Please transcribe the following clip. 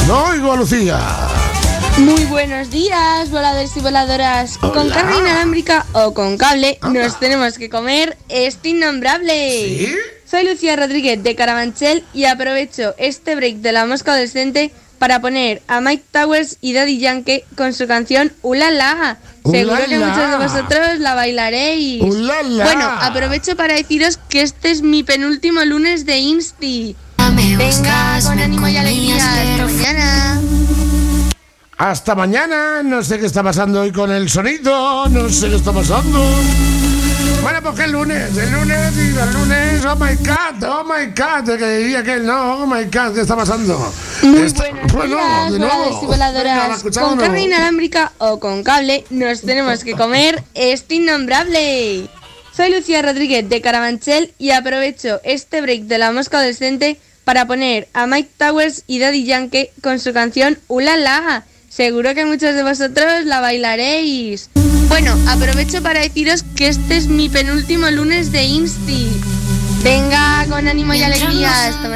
No oigo a Lucía. Muy buenos días, voladores y voladoras. Hola. Con carga inalámbrica o con cable nos tenemos que comer este innombrable. ¿Sí? Soy Lucía Rodríguez de Carabanchel y aprovecho este break de la mosca adolescente para poner a Mike Towers y Daddy Yankee con su canción Ulala. Seguro que muchos de vosotros la bailaréis. ¡Ulala! Bueno, aprovecho para deciros que este es mi penúltimo lunes de Insti. Venga, con ánimo y alegría. Hasta mañana. Hasta mañana. No sé qué está pasando hoy con el sonido. No sé qué está pasando. Bueno, pues que el lunes y el lunes, oh my God, que diría que no, oh my God, ¿qué está pasando? Muy buenos días, voladores y voladoras. Venga, Con carga inalámbrica o con cable nos tenemos que comer este innombrable. Soy Lucía Rodríguez de Carabanchel y aprovecho este break de la mosca adolescente para poner a Mike Towers y Daddy Yankee con su canción Ulala. Seguro que muchos de vosotros la bailaréis. Bueno, aprovecho para deciros que este es mi penúltimo lunes de Insti. Venga, con ánimo y alegría. Hasta mañana.